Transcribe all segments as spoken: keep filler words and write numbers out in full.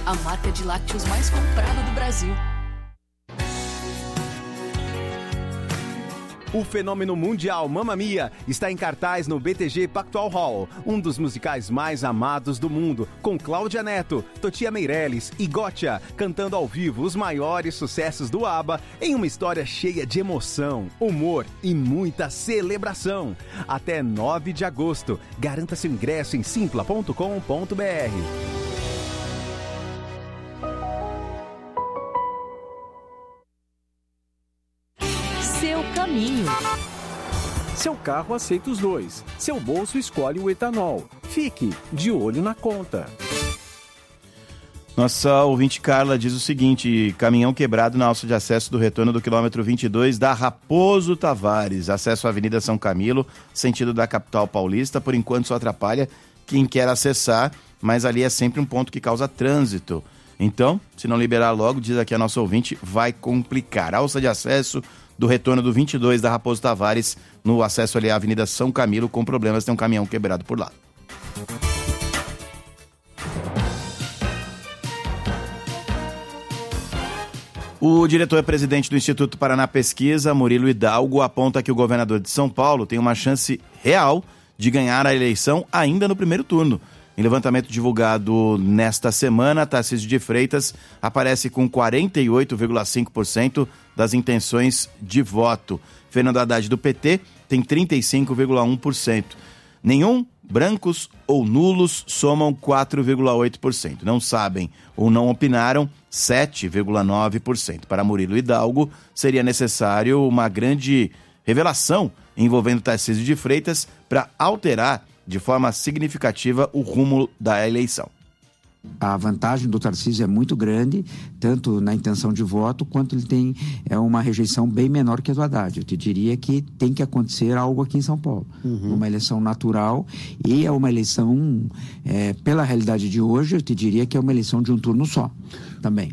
a marca de lácteos mais comprada do Brasil. O fenômeno mundial Mamma Mia está em cartaz no B T G Pactual Hall, um dos musicais mais amados do mundo, com Cláudia Neto, Totia Meirelles e Gotcha cantando ao vivo os maiores sucessos do ABBA em uma história cheia de emoção, humor e muita celebração. Até nove de agosto. Garanta seu ingresso em simpla ponto com ponto b r. Seu caminho. Seu carro aceita os dois. Seu bolso escolhe o etanol. Fique de olho na conta. Nossa ouvinte Carla diz o seguinte: caminhão quebrado na alça de acesso do retorno do quilômetro vinte e dois da Raposo Tavares. Acesso à Avenida São Camilo, sentido da capital paulista. Por enquanto só atrapalha quem quer acessar, mas ali é sempre um ponto que causa trânsito. Então, se não liberar logo, diz aqui a nossa ouvinte, vai complicar. Alça de acesso do retorno do vinte e dois da Raposo Tavares, no acesso ali à Avenida São Camilo, com problemas, tem um caminhão quebrado por lá. O diretor-presidente do Instituto Paraná Pesquisa, Murilo Hidalgo, aponta que o governador de São Paulo tem uma chance real de ganhar a eleição ainda no primeiro turno. Em levantamento divulgado nesta semana, Tarcísio de Freitas aparece com quarenta e oito vírgula cinco por cento das intenções de voto. Fernando Haddad, do P T, tem trinta e cinco vírgula um por cento. Nenhum, brancos ou nulos somam quatro vírgula oito por cento. Não sabem ou não opinaram, sete vírgula nove por cento. Para Murilo Hidalgo, seria necessário uma grande revelação envolvendo Tarcísio de Freitas para alterar de forma significativa o rumo da eleição. A vantagem do Tarcísio é muito grande, tanto na intenção de voto, quanto ele tem é, uma rejeição bem menor que a do Haddad. Eu te diria que tem que acontecer algo aqui em São Paulo. Uhum. Uma eleição natural, e é uma eleição, é, pela realidade de hoje, eu te diria que é uma eleição de um turno só, também.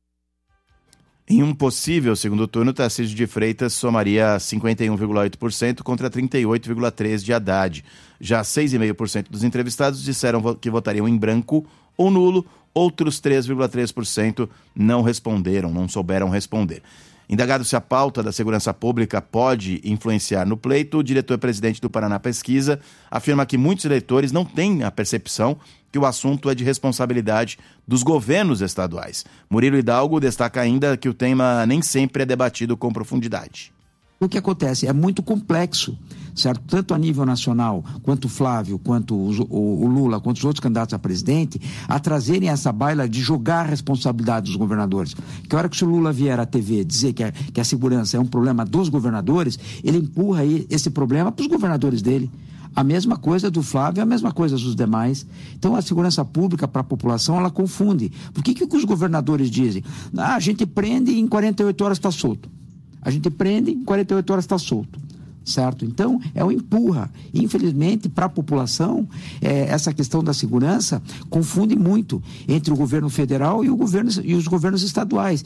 Em um possível segundo turno, Tarcísio de Freitas somaria cinquenta e um vírgula oito por cento contra trinta e oito vírgula três por cento de Haddad. Já seis vírgula cinco por cento dos entrevistados disseram que votariam em branco ou nulo, outros três vírgula três por cento não responderam, não souberam responder. Indagado se a pauta da segurança pública pode influenciar no pleito, o diretor-presidente do Paraná Pesquisa afirma que muitos eleitores não têm a percepção que o assunto é de responsabilidade dos governos estaduais. Murilo Hidalgo destaca ainda que o tema nem sempre é debatido com profundidade. O que acontece é muito complexo, certo? Tanto a nível nacional, quanto o Flávio, quanto o, o Lula, quanto os outros candidatos a presidente, a trazerem essa baila de jogar a responsabilidade dos governadores. Que a hora que o Lula vier à T V dizer que a, que a segurança é um problema dos governadores, ele empurra aí esse problema para os governadores dele. A mesma coisa do Flávio, a mesma coisa dos demais. Então, a segurança pública para a população, ela confunde. Por que, que os governadores dizem? Ah, a gente prende e em quarenta e oito horas está solto. A gente prende e em quarenta e oito horas está solto. Certo? Então, é um empurra. Infelizmente, para a população, é, essa questão da segurança confunde muito entre o governo federal e, o governo, e os governos estaduais.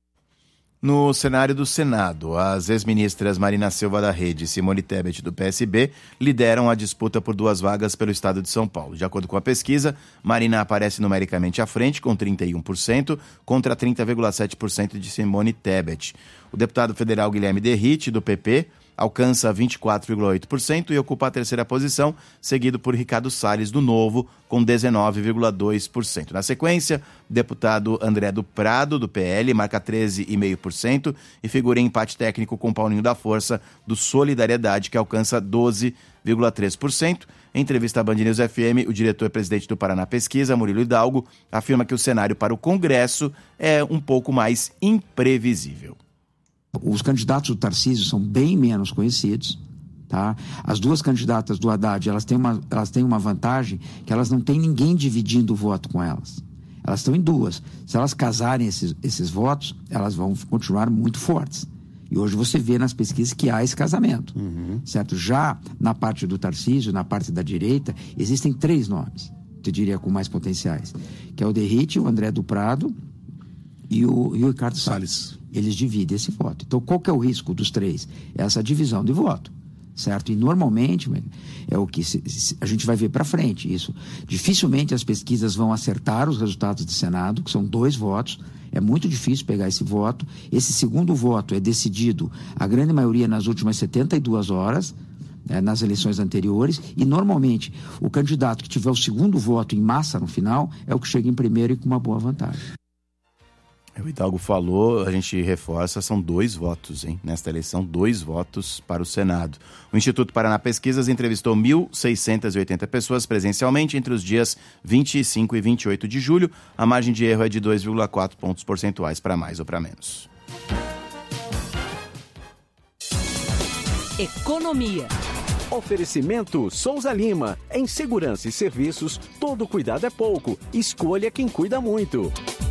No cenário do Senado, as ex-ministras Marina Silva da Rede e Simone Tebet do P S B lideram a disputa por duas vagas pelo estado de São Paulo. De acordo com a pesquisa, Marina aparece numericamente à frente com trinta e um por cento contra trinta vírgula sete por cento de Simone Tebet. O deputado federal Guilherme Derrite, do P P, alcança vinte e quatro vírgula oito por cento e ocupa a terceira posição, seguido por Ricardo Salles, do Novo, com dezenove vírgula dois por cento. Na sequência, o deputado André do Prado, do P L, marca treze vírgula cinco por cento e figura em empate técnico com Paulinho da Força, do Solidariedade, que alcança doze vírgula três por cento. Em entrevista à Band News F M, o diretor-presidente do Paraná Pesquisa, Murilo Hidalgo, afirma que o cenário para o Congresso é um pouco mais imprevisível. Os candidatos do Tarcísio são bem menos conhecidos, tá? As duas candidatas do Haddad, elas têm uma, elas têm uma vantagem que elas não têm ninguém dividindo o voto com elas. Elas estão em duas. Se elas casarem esses, esses votos, elas vão continuar muito fortes. E hoje você vê nas pesquisas que há esse casamento, uhum. Certo? Já na parte do Tarcísio, na parte da direita, existem três nomes, eu diria, com mais potenciais, que é o Derrite, o André do Prado e o, e o Ricardo Salles. Eles dividem esse voto. Então, qual que é o risco dos três? Essa divisão de voto, certo? E normalmente é o que se, se, a gente vai ver para frente isso. Dificilmente as pesquisas vão acertar os resultados do Senado, que são dois votos. É muito difícil pegar esse voto. Esse segundo voto é decidido, a grande maioria, nas últimas setenta e duas horas, né, nas eleições anteriores, e normalmente o candidato que tiver o segundo voto em massa no final é o que chega em primeiro e com uma boa vantagem. O Hidalgo falou, a gente reforça, são dois votos, hein? Nesta eleição, dois votos para o Senado. O Instituto Paraná Pesquisas entrevistou mil seiscentas e oitenta pessoas presencialmente entre os dias vinte e cinco e vinte e oito de julho. A margem de erro é de dois vírgula quatro pontos percentuais para mais ou para menos. Economia. Oferecimento Souza Lima. Em segurança e serviços, todo cuidado é pouco. Escolha quem cuida muito.